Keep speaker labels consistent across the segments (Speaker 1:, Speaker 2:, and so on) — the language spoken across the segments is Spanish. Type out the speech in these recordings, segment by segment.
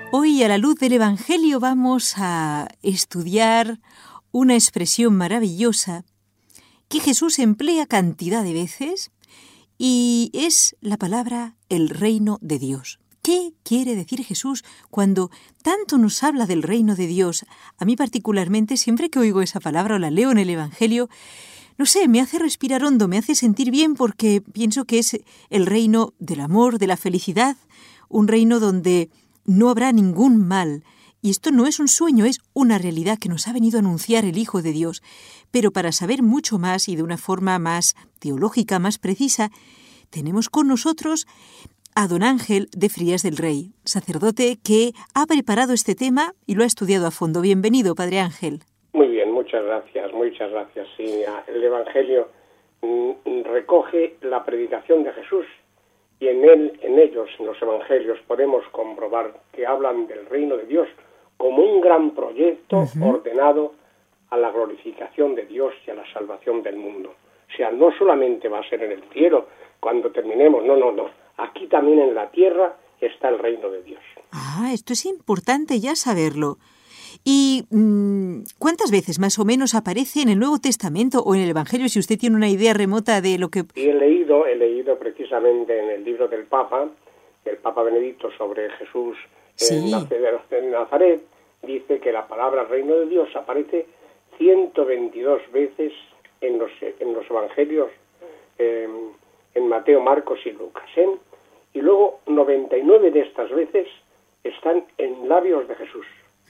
Speaker 1: Hoy, a la luz del Evangelio, vamos a estudiar una expresión maravillosa que Jesús emplea cantidad de veces y es la palabra el reino de Dios. ¿Qué quiere decir Jesús cuando tanto nos habla del reino de Dios? A mí particularmente, siempre que oigo esa palabra o la leo en el Evangelio, no sé, me hace respirar hondo, me hace sentir bien porque pienso que es el reino del amor, de la felicidad, un reino donde no habrá ningún mal. Y esto no es un sueño, es una realidad que nos ha venido a anunciar el Hijo de Dios. Pero para saber mucho más y de una forma más teológica, más precisa, tenemos con nosotros a don Ángel de Frías del Rey, sacerdote que ha preparado este tema y lo ha estudiado a fondo. Bienvenido, Padre Ángel.
Speaker 2: Muy bien, muchas gracias. Sí, el Evangelio recoge la predicación de Jesús y en ellos, en los Evangelios, podemos comprobar que hablan del reino de Dios como un gran proyecto ordenado a la glorificación de Dios y a la salvación del mundo. O sea, no solamente va a ser en el cielo cuando terminemos, no. Aquí también en la tierra está el reino de Dios.
Speaker 1: Ah, esto es importante ya saberlo. ¿Y cuántas veces más o menos aparece en el Nuevo Testamento o en el Evangelio, si usted tiene una idea remota de lo que...
Speaker 2: Y he leído precisamente en el libro del Papa Benedicto, sobre Jesús en Nazaret, dice que la palabra reino de Dios aparece 122 veces en los Evangelios, en Mateo, Marcos y Lucas, y luego 99 de estas veces están en labios de Jesús.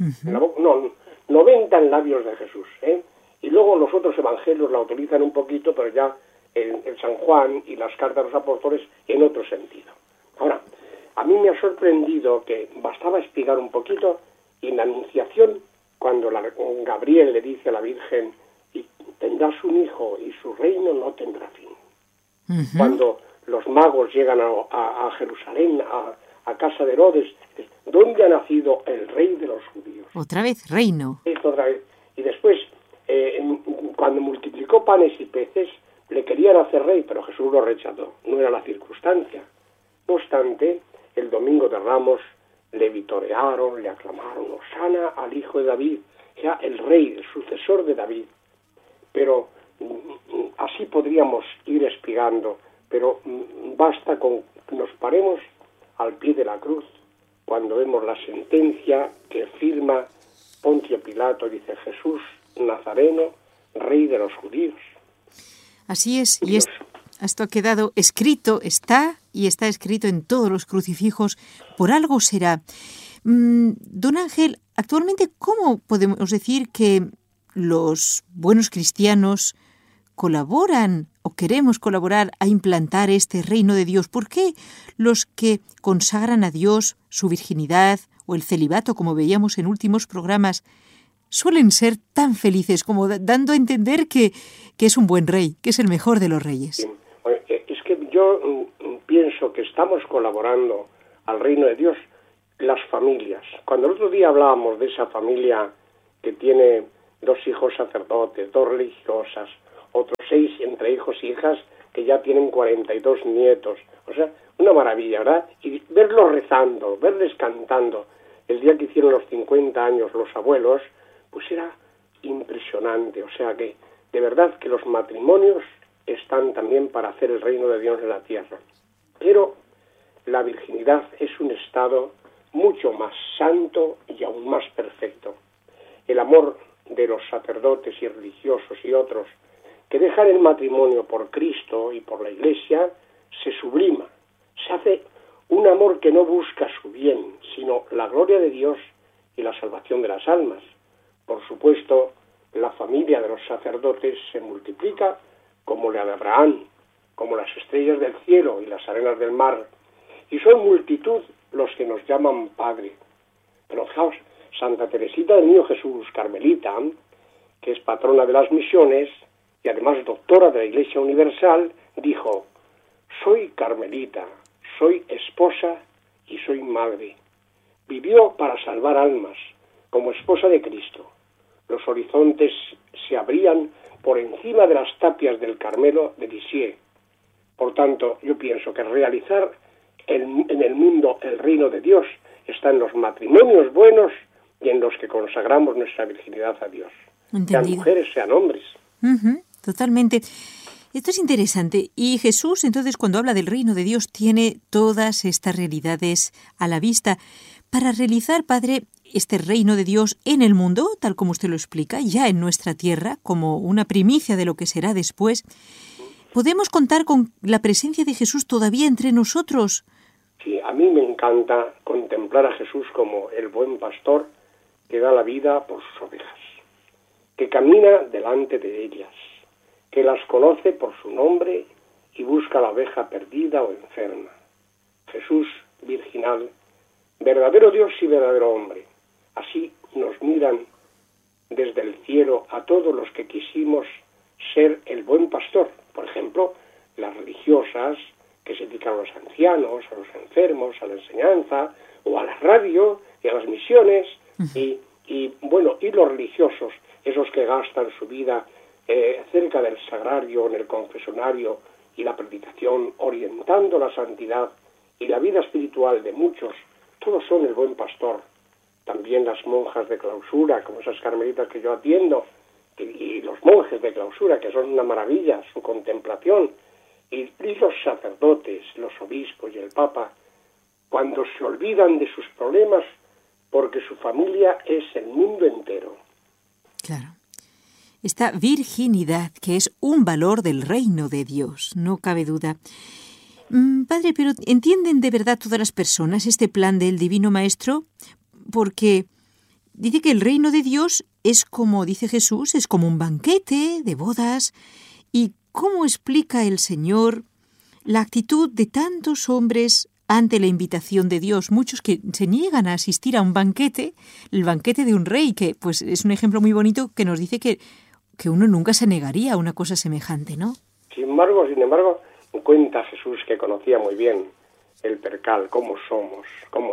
Speaker 2: 90 en labios de Jesús, y luego los otros evangelios la utilizan un poquito, pero ya el San Juan y las cartas de los apóstoles en otro sentido. Ahora, a mí me ha sorprendido que bastaba explicar un poquito, y en la Anunciación, cuando Gabriel le dice a la Virgen, y tendrás un hijo y su reino no tendrá fin. Cuando los magos llegan a Jerusalén, a casa de Herodes, ¿dónde ha nacido el rey de los judíos?
Speaker 1: Otra vez, reino.
Speaker 2: Otra vez. Y después, cuando multiplicó panes y peces, le querían hacer rey, pero Jesús lo rechazó. No era la circunstancia. No obstante, el Domingo de Ramos le vitorearon, le aclamaron, Hosana al hijo de David, ya el rey, el sucesor de David. Pero así podríamos ir explicando, pero basta con que nos paremos al pie de la cruz cuando vemos la sentencia que firma Poncio Pilato, dice Jesús Nazareno, rey de los judíos.
Speaker 1: Así es, y esto ha quedado escrito, está escrito en todos los crucifijos, por algo será. Don Ángel, actualmente, ¿cómo podemos decir que los buenos cristianos colaboran o queremos colaborar a implantar este reino de Dios? ¿Por qué los que consagran a Dios su virginidad o el celibato, como veíamos en últimos programas, suelen ser tan felices, como dando a entender que es un buen rey, que es el mejor de los reyes?
Speaker 2: Es que yo pienso que estamos colaborando al reino de Dios las familias. Cuando el otro día hablábamos de esa familia que tiene 2 hijos sacerdotes, 2 religiosas, otros 6 entre hijos y hijas que ya tienen 42 nietos. O sea, una maravilla, ¿verdad? Y verlos rezando, verles cantando. El día que hicieron los 50 años los abuelos, pues era impresionante. O sea que, de verdad, que los matrimonios están también para hacer el reino de Dios en la tierra. Pero la virginidad es un estado mucho más santo y aún más perfecto. El amor de los sacerdotes y religiosos y otros que dejan el matrimonio por Cristo y por la Iglesia, se sublima, se hace un amor que no busca su bien, sino la gloria de Dios y la salvación de las almas. Por supuesto, la familia de los sacerdotes se multiplica como la de Abraham, como las estrellas del cielo y las arenas del mar, y son multitud los que nos llaman Padre. Pero fijaos, Santa Teresita del Niño Jesús, carmelita, que es patrona de las misiones y además doctora de la Iglesia Universal, dijo: soy carmelita, soy esposa y soy madre. Vivió para salvar almas, como esposa de Cristo. Los horizontes se abrían por encima de las tapias del Carmelo de Lisieux. Por tanto, yo pienso que realizar en el mundo el reino de Dios está en los matrimonios buenos y en los que consagramos nuestra virginidad a Dios.
Speaker 1: Entendido.
Speaker 2: Sean mujeres, sean hombres.
Speaker 1: Totalmente. Esto es interesante. Y Jesús, entonces, cuando habla del reino de Dios, tiene todas estas realidades a la vista. Para realizar, Padre, este reino de Dios en el mundo, tal como usted lo explica, ya en nuestra tierra, como una primicia de lo que será después, ¿podemos contar con la presencia de Jesús todavía entre nosotros?
Speaker 2: Sí, a mí me encanta contemplar a Jesús como el buen pastor que da la vida por sus ovejas, que camina delante de ellas, que las conoce por su nombre y busca la oveja perdida o enferma. Jesús virginal, verdadero Dios y verdadero hombre. Así nos miran desde el cielo a todos los que quisimos ser el buen pastor. Por ejemplo, las religiosas que se dedican a los ancianos, a los enfermos, a la enseñanza, o a la radio y a las misiones, y los religiosos, esos que gastan su vida cerca del sagrario, en el confesonario y la predicación, orientando la santidad y la vida espiritual de muchos, todos son el buen pastor. También las monjas de clausura, como esas carmelitas que yo atiendo, y los monjes de clausura, que son una maravilla, su contemplación, y los sacerdotes, los obispos y el Papa, cuando se olvidan de sus problemas, porque su familia es el mundo entero.
Speaker 1: Claro. Esta virginidad, que es un valor del reino de Dios, no cabe duda. Padre, pero ¿entienden de verdad todas las personas este plan del Divino Maestro? Porque dice que el reino de Dios es como, dice Jesús, es como un banquete de bodas. ¿Y cómo explica el Señor la actitud de tantos hombres ante la invitación de Dios? Muchos que se niegan a asistir a un banquete, el banquete de un rey, que pues es un ejemplo muy bonito que nos dice que uno nunca se negaría a una cosa semejante, ¿no?
Speaker 2: Sin embargo, cuenta Jesús que conocía muy bien el percal, cómo somos,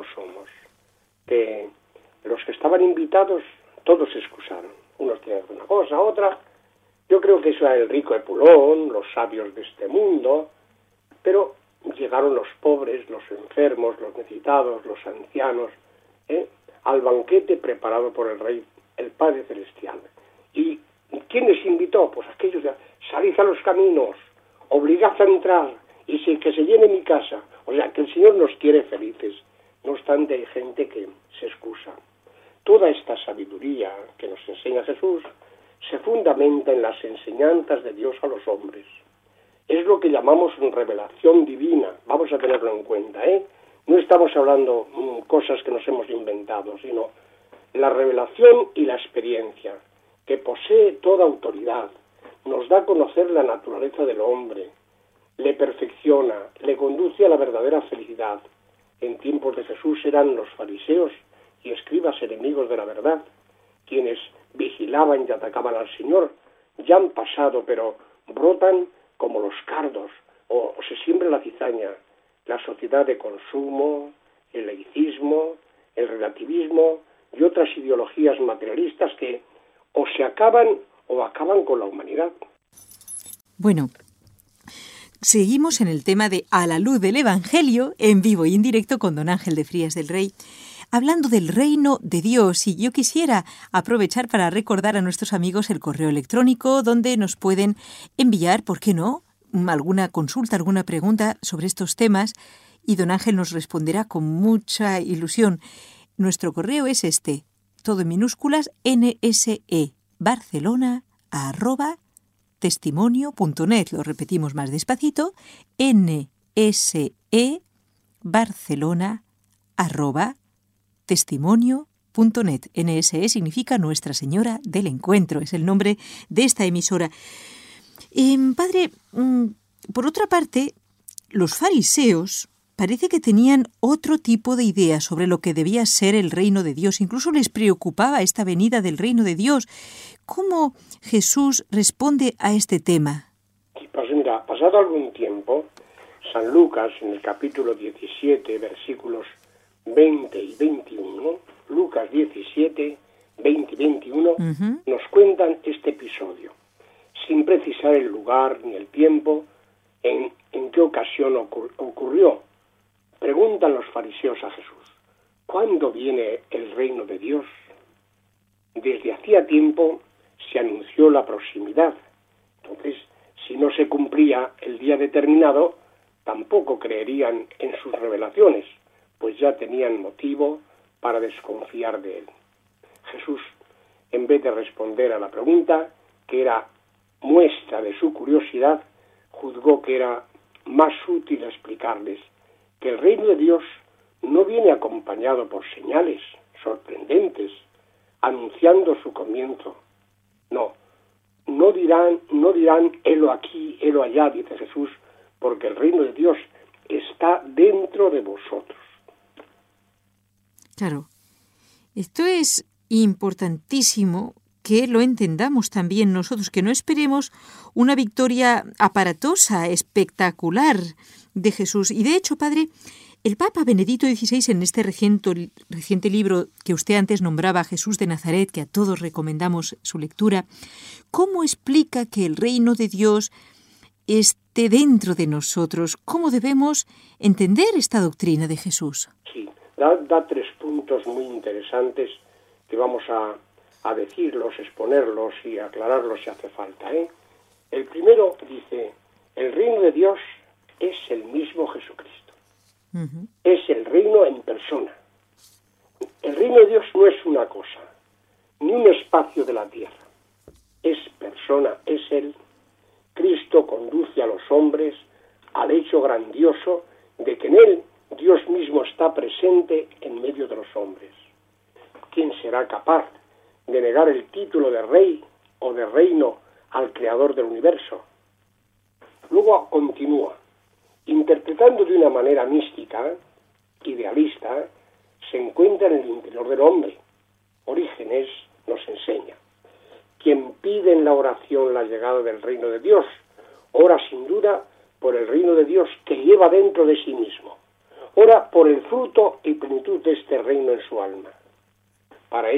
Speaker 2: que los que estaban invitados todos se excusaron. Unos tienen una cosa, otra. Yo creo que eso era el rico Epulón, los sabios de este mundo, pero llegaron los pobres, los enfermos, los necesitados, los ancianos, al banquete preparado por el Rey, el Padre Celestial. ¿Y quién les invitó? Pues aquellos de salid a los caminos, obligad a entrar y que se llene mi casa. O sea, que el Señor nos quiere felices. No obstante, hay gente que se excusa. Toda esta sabiduría que nos enseña Jesús se fundamenta en las enseñanzas de Dios a los hombres. Es lo que llamamos revelación divina. Vamos a tenerlo en cuenta, No estamos hablando cosas que nos hemos inventado, sino la revelación y la experiencia, que posee toda autoridad, nos da a conocer la naturaleza del hombre, le perfecciona, le conduce a la verdadera felicidad. En tiempos de Jesús eran los fariseos y escribas enemigos de la verdad, quienes vigilaban y atacaban al Señor. Ya han pasado, pero brotan como los cardos, o se siembra la cizaña, la sociedad de consumo, el laicismo, el relativismo y otras ideologías materialistas que o se acaban o acaban con la humanidad.
Speaker 1: Bueno, seguimos en el tema de A la luz del Evangelio, en vivo y en directo con don Ángel de Frías del Rey, hablando del reino de Dios. Y yo quisiera aprovechar para recordar a nuestros amigos el correo electrónico donde nos pueden enviar, ¿por qué no?, alguna consulta, alguna pregunta sobre estos temas, y don Ángel nos responderá con mucha ilusión. Nuestro correo es todo en minúsculas, nsebarcelona@testimonio.net. Lo repetimos más despacito, nsebarcelona@testimonio.net. NSE significa Nuestra Señora del Encuentro, es el nombre de esta emisora. Padre, por otra parte, los fariseos parece que tenían otro tipo de idea sobre lo que debía ser el reino de Dios. Incluso les preocupaba esta venida del reino de Dios. ¿Cómo Jesús responde a este tema?
Speaker 2: Pues mira, pasado algún tiempo, San Lucas, en el capítulo 17, versículos 20 y 21, Lucas 17, 20 y 21, nos cuentan este episodio, sin precisar el lugar ni el tiempo en qué ocasión ocurrió. Preguntan los fariseos a Jesús, ¿cuándo viene el reino de Dios? Desde hacía tiempo se anunció la proximidad. Entonces, si no se cumplía el día determinado, tampoco creerían en sus revelaciones, pues ya tenían motivo para desconfiar de él. Jesús, en vez de responder a la pregunta, que era muestra de su curiosidad, juzgó que era más útil explicarles que el reino de Dios no viene acompañado por señales sorprendentes, anunciando su comienzo. No dirán, helo aquí, helo allá, dice Jesús, porque el reino de Dios está dentro de vosotros.
Speaker 1: Claro, esto es importantísimo que lo entendamos también nosotros, que no esperemos una victoria aparatosa, espectacular de Jesús. Y de hecho, Padre, el Papa Benedicto XVI, en este reciente libro que usted antes nombraba, Jesús de Nazaret, que a todos recomendamos su lectura, ¿cómo explica que el reino de Dios esté dentro de nosotros? ¿Cómo debemos entender esta doctrina de Jesús?
Speaker 2: Sí, da 3 puntos muy interesantes que vamos a decirlos, exponerlos y aclararlos si hace falta. El primero dice, el reino de Dios es el mismo Jesucristo. Uh-huh. Es el reino en persona. El reino de Dios no es una cosa, ni un espacio de la tierra. Es persona, es Él. Cristo conduce a los hombres al hecho grandioso de que en Él Dios mismo está presente en medio de los hombres. ¿Quién será capaz de negar el título de rey o de reino al creador del universo? Luego continúa, interpretando de una manera mística, idealista, se encuentra en el interior del hombre. Orígenes nos enseña. Quien pide en la oración la llegada del reino de Dios, ora sin duda por el reino de Dios que lleva dentro de sí mismo. Ora por el fruto y plenitud de este reino en su alma. Para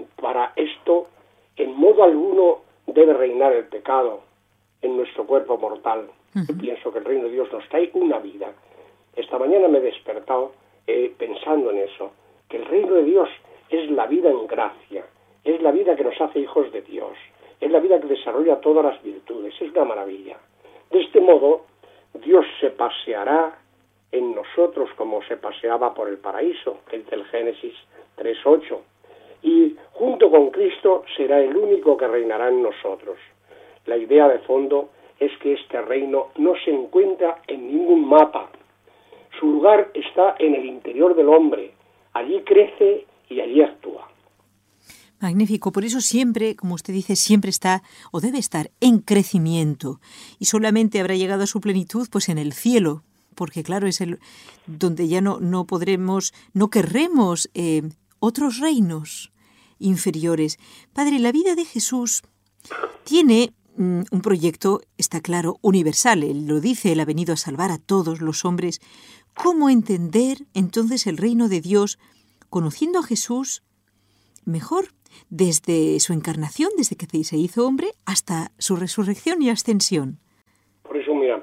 Speaker 2: esto, en modo alguno debe reinar el pecado en nuestro cuerpo mortal. Uh-huh. Yo pienso que el reino de Dios nos trae una vida. Esta mañana me he despertado pensando en eso, que el reino de Dios es la vida en gracia, es la vida que nos hace hijos de Dios, es la vida que desarrolla todas las virtudes, es una maravilla. De este modo, Dios se paseará en nosotros como se paseaba por el paraíso, que dice el Génesis 3:8, y junto con Cristo será el único que reinará en nosotros. La idea de fondo es que este reino no se encuentra en ningún mapa. Su lugar está en el interior del hombre. Allí crece y allí actúa.
Speaker 1: Magnífico. Por eso siempre, como usted dice, siempre está o debe estar en crecimiento. Y solamente habrá llegado a su plenitud pues en el cielo. Porque claro, es el donde ya no podremos, no querremos otros reinos inferiores. Padre, la vida de Jesús tiene un proyecto, está claro, universal. Él lo dice, Él ha venido a salvar a todos los hombres. ¿Cómo entender entonces el reino de Dios conociendo a Jesús mejor desde su encarnación, desde que se hizo hombre, hasta su resurrección y ascensión?
Speaker 2: Por eso, mira,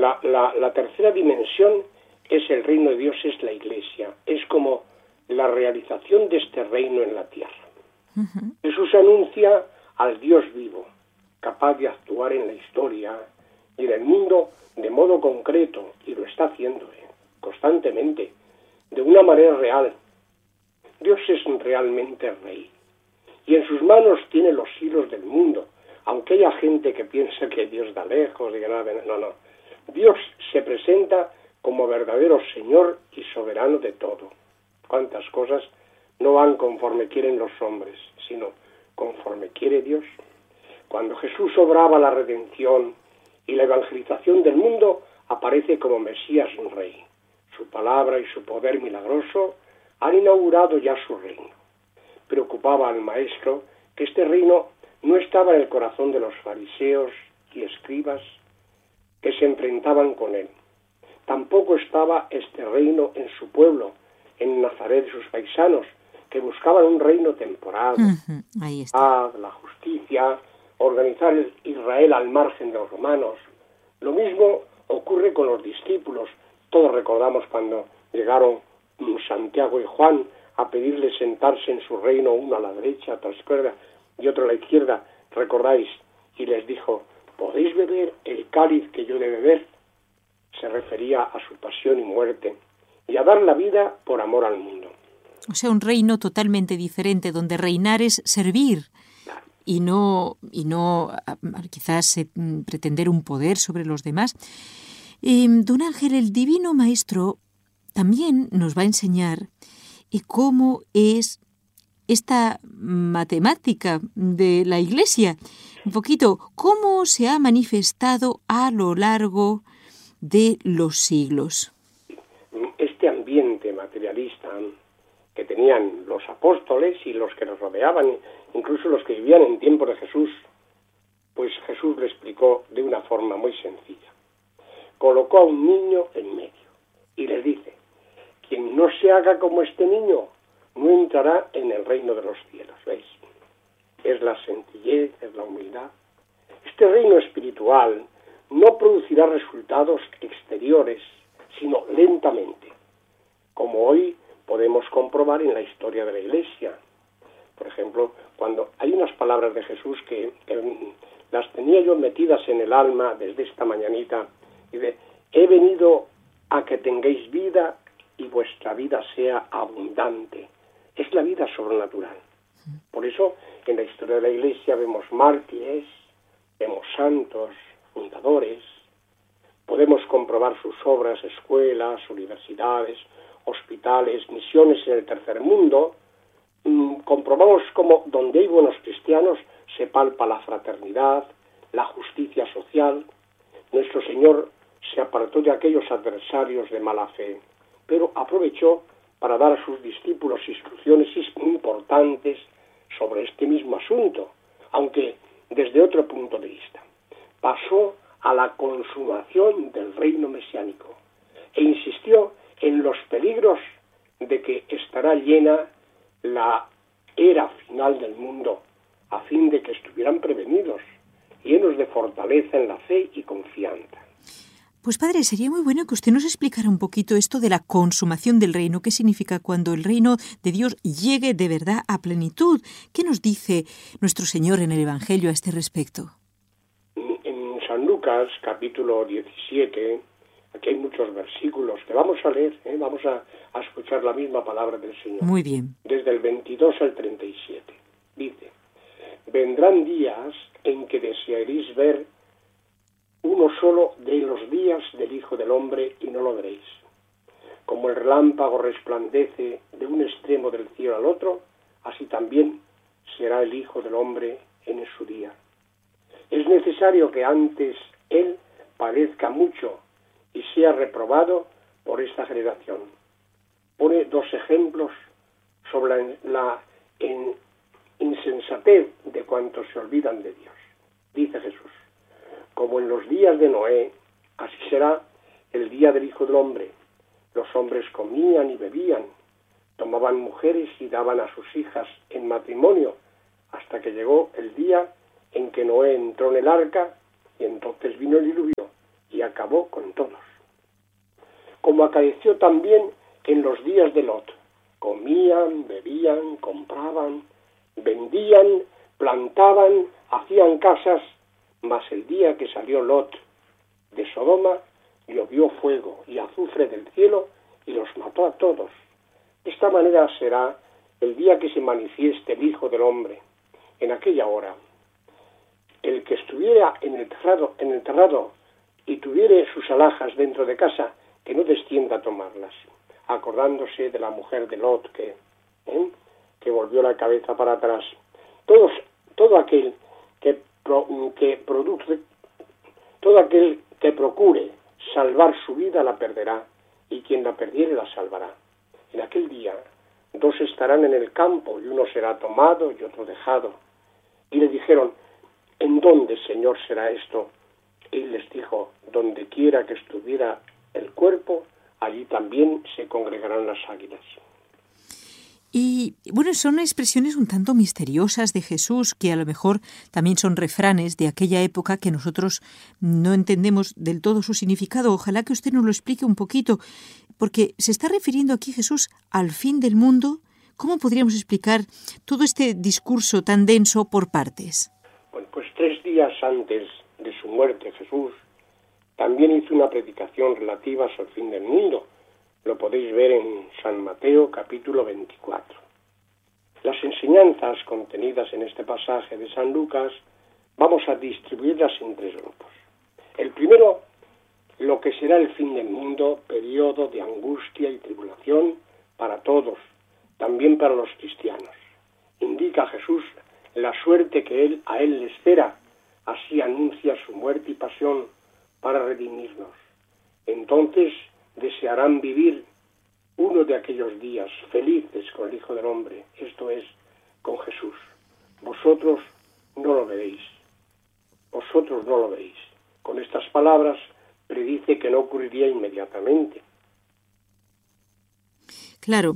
Speaker 2: la tercera dimensión es el reino de Dios, es la Iglesia. Es como la realización de este reino en la tierra. Uh-huh. Jesús anuncia al Dios vivo, capaz de actuar en la historia y en el mundo de modo concreto, y lo está haciendo constantemente, de una manera real. Dios es realmente rey, y en sus manos tiene los hilos del mundo, aunque haya gente que piensa que Dios da lejos, y que nada, no. Dios se presenta como verdadero Señor y soberano de todo. Cuántas cosas no van conforme quieren los hombres, sino conforme quiere Dios. Cuando Jesús obraba la redención y la evangelización del mundo, aparece como Mesías rey. Su palabra y su poder milagroso han inaugurado ya su reino. Preocupaba al Maestro que este reino no estaba en el corazón de los fariseos y escribas que se enfrentaban con él. Tampoco estaba este reino en su pueblo, en Nazaret y sus paisanos, que buscaban un reino temporal.
Speaker 1: Uh-huh. Ahí está.
Speaker 2: La justicia, organizar Israel al margen de los romanos. Lo mismo ocurre con los discípulos. Todos recordamos cuando llegaron Santiago y Juan a pedirle sentarse en su reino, uno a la derecha, otro a la izquierda y otro a la izquierda, ¿recordáis? Y les dijo, ¿podéis beber el cáliz que yo he de beber? Se refería a su pasión y muerte, y a dar la vida por amor al mundo.
Speaker 1: O sea, un reino totalmente diferente, donde reinar es servir y no quizás pretender un poder sobre los demás. Don Ángel, el Divino Maestro también nos va a enseñar cómo es esta matemática de la Iglesia. Un poquito, cómo se ha manifestado a lo largo de los siglos.
Speaker 2: Este ambiente materialista que tenían los apóstoles y los que nos rodeaban, incluso los que vivían en tiempo de Jesús, pues Jesús le explicó de una forma muy sencilla. Colocó a un niño en medio y les dice, quien no se haga como este niño, no entrará en el reino de los cielos. ¿Veis? Es la sencillez, es la humildad. Este reino espiritual no producirá resultados exteriores, sino lentamente, como hoy podemos comprobar en la historia de la Iglesia. Por ejemplo, cuando hay unas palabras de Jesús que las tenía yo metidas en el alma desde esta mañanita, dice, he venido a que tengáis vida y vuestra vida sea abundante. Es la vida sobrenatural. Por eso, en la historia de la Iglesia vemos mártires, vemos santos, fundadores, podemos comprobar sus obras, escuelas, universidades, hospitales, misiones en el tercer mundo. Comprobamos cómo donde hay buenos cristianos se palpa la fraternidad, la justicia social. Nuestro Señor se apartó de aquellos adversarios de mala fe, pero aprovechó para dar a sus discípulos instrucciones importantes sobre este mismo asunto, aunque desde otro punto de vista. Pasó a la consumación del reino mesiánico e insistió en los peligros de que estará llena la era final del mundo, a fin de que estuvieran prevenidos, llenos de fortaleza en la fe y confianza.
Speaker 1: Pues padre, sería muy bueno que usted nos explicara un poquito esto de la consumación del reino. ¿Qué significa cuando el reino de Dios llegue de verdad a plenitud? ¿Qué nos dice nuestro Señor en el Evangelio a este respecto?
Speaker 2: En San Lucas, capítulo 17, aquí hay muchos versículos que vamos a leer, vamos a escuchar la misma palabra del Señor.
Speaker 1: Muy bien.
Speaker 2: Desde el 22 al 37. Dice, vendrán días en que desearéis ver uno solo de los días del Hijo del Hombre y no lo veréis. Como el relámpago resplandece de un extremo del cielo al otro, así también será el Hijo del Hombre en su día. Es necesario que antes Él padezca mucho y sea reprobado por esta generación. Pone dos ejemplos sobre la insensatez de cuantos se olvidan de Dios. Dice Jesús, como en los días de Noé, así será el día del Hijo del Hombre. Los hombres comían y bebían, tomaban mujeres y daban a sus hijas en matrimonio, hasta que llegó el día en que Noé entró en el arca, y entonces vino el diluvio y acabó con todos. Como acaeció también en los días de Lot, comían, bebían, compraban, vendían, plantaban, hacían casas, mas el día que salió Lot de Sodoma, llovió fuego y azufre del cielo y los mató a todos. De esta manera será el día que se manifieste el Hijo del Hombre. En aquella hora, el que estuviera en el terrado y tuviere sus alhajas dentro de casa, que no descienda a tomarlas, acordándose de la mujer de Lot que volvió la cabeza para atrás. Todo aquel que procure salvar su vida la perderá, y quien la perdiere la salvará. En aquel día, dos estarán en el campo, y uno será tomado y otro dejado. Y le dijeron, ¿en dónde, Señor, será esto? Él les dijo, donde quiera que estuviera el cuerpo, allí también se congregarán las águilas.
Speaker 1: Y bueno, son expresiones un tanto misteriosas de Jesús, que a lo mejor también son refranes de aquella época que nosotros no entendemos del todo su significado. Ojalá que usted nos lo explique un poquito, porque se está refiriendo aquí Jesús al fin del mundo ¿Cómo podríamos explicar todo este discurso tan denso por partes?
Speaker 2: Bueno, pues 3 días antes de su muerte, Jesús también hizo una predicación relativa al fin del mundo. Lo podéis ver en San Mateo, capítulo 24. Las enseñanzas contenidas en este pasaje de San Lucas vamos a distribuirlas en 3 grupos. El primero, lo que será el fin del mundo, periodo de angustia y tribulación para todos, también para los cristianos. Indica Jesús la suerte que a él le espera, así anuncia su muerte y pasión para redimirnos. Entonces desearán vivir uno de aquellos días felices con el Hijo del Hombre, esto es, con Jesús. Vosotros no lo veréis. Vosotros no lo veréis. Con estas palabras predice que no ocurriría inmediatamente.
Speaker 1: Claro,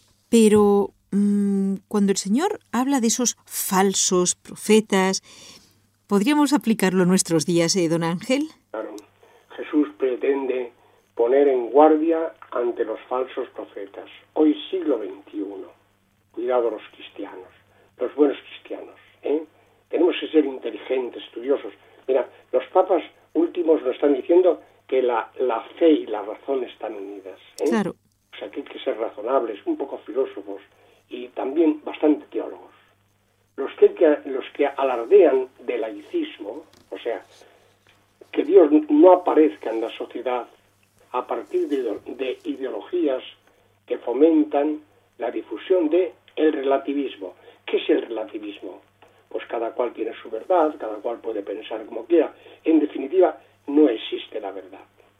Speaker 1: pero cuando el Señor habla de esos falsos profetas, ¿podríamos aplicarlo en nuestros días, don Ángel?
Speaker 2: Claro, Jesús pretende poner en guardia ante los falsos profetas. Hoy siglo XXI. Cuidado los cristianos, los buenos cristianos. Tenemos que ser inteligentes, estudiosos. Mira, los papas últimos nos están diciendo que la fe y la razón están unidas.
Speaker 1: Claro.
Speaker 2: O sea, que hay que ser razonables, un poco filósofos y también bastante teólogos. Los que alardean del laicismo, o sea, que Dios no aparezca en la sociedad a partir de ideologías que fomentan la difusión de el relativismo. ¿Qué es el relativismo? Pues cada cual tiene su verdad, cada cual puede pensar como quiera. En definitiva, no existe la verdad.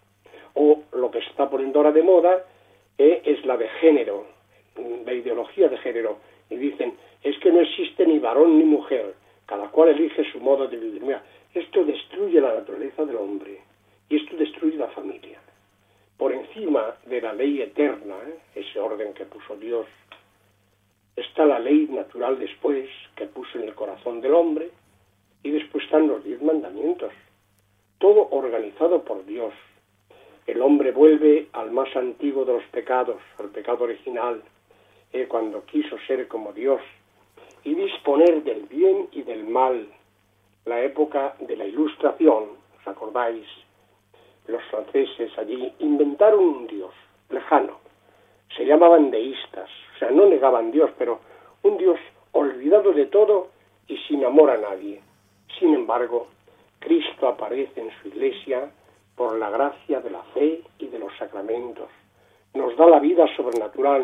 Speaker 2: O lo que se está poniendo ahora de moda es la de género, la ideología de género. Y dicen, es que no existe ni varón ni mujer, cada cual elige su modo de vivir. Mira, esto destruye la naturaleza del hombre y esto destruye la familia. Por encima de la ley eterna, ese orden que puso Dios, está la ley natural después, que puso en el corazón del hombre, y después están los 10 mandamientos. Todo organizado por Dios. El hombre vuelve al más antiguo de los pecados, al pecado original, cuando quiso ser como Dios, y disponer del bien y del mal. La época de la Ilustración, ¿os acordáis? Los franceses allí inventaron un Dios lejano. Se llamaban deístas, o sea, no negaban Dios, pero un Dios olvidado de todo y sin amor a nadie. Sin embargo, Cristo aparece en su iglesia por la gracia de la fe y de los sacramentos. Nos da la vida sobrenatural,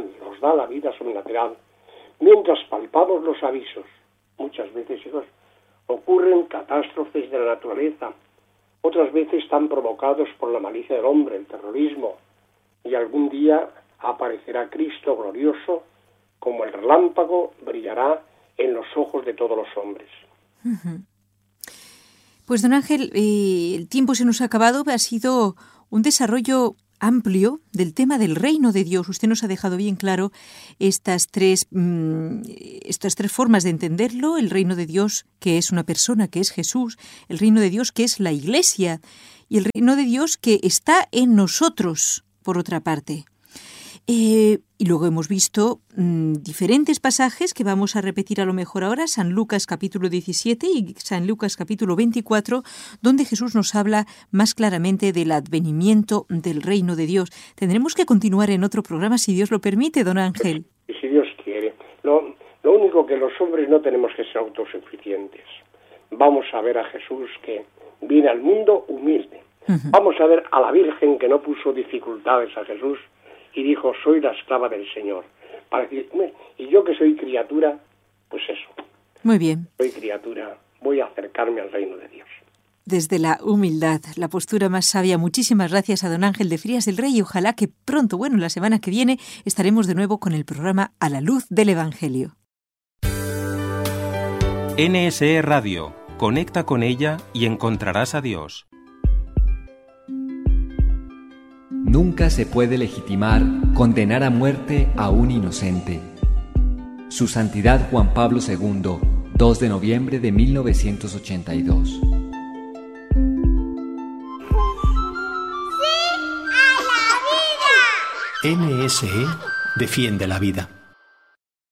Speaker 2: mientras palpamos los avisos. Muchas veces, hijos, ocurren catástrofes de la naturaleza, otras veces están provocados por la malicia del hombre, el terrorismo, y algún día aparecerá Cristo glorioso, como el relámpago brillará en los ojos de todos los hombres.
Speaker 1: Uh-huh. Pues, don Ángel, el tiempo se nos ha acabado. Ha sido un desarrollo amplio del tema del reino de Dios. Usted nos ha dejado bien claro estas tres formas de entenderlo: el reino de Dios, que es una persona, que es Jesús; el reino de Dios, que es la Iglesia; y el reino de Dios, que está en nosotros, por otra parte. Y luego hemos visto diferentes pasajes que vamos a repetir a lo mejor ahora: San Lucas capítulo 17 y San Lucas capítulo 24, donde Jesús nos habla más claramente del advenimiento del reino de Dios. Tendremos que continuar en otro programa, si Dios lo permite, don Ángel.
Speaker 2: Y si Dios quiere. Lo único que los hombres no tenemos que ser autosuficientes. Vamos a ver a Jesús, que viene al mundo humilde. Uh-huh. Vamos a ver a la Virgen, que no puso dificultades a Jesús y dijo, soy la esclava del Señor. Y yo, que soy criatura, pues eso.
Speaker 1: Muy bien.
Speaker 2: Soy criatura, voy a acercarme al reino de Dios.
Speaker 1: Desde la humildad, la postura más sabia. Muchísimas gracias a don Ángel de Frías del Rey, y ojalá que pronto, la semana que viene, estaremos de nuevo con el programa A la Luz del Evangelio.
Speaker 3: NSE Radio. Conecta con ella y encontrarás a Dios.
Speaker 4: Nunca se puede legitimar condenar a muerte a un inocente. Su Santidad Juan Pablo II, 2 de noviembre de 1982.
Speaker 5: ¡Sí a la vida!
Speaker 6: NSE defiende la vida.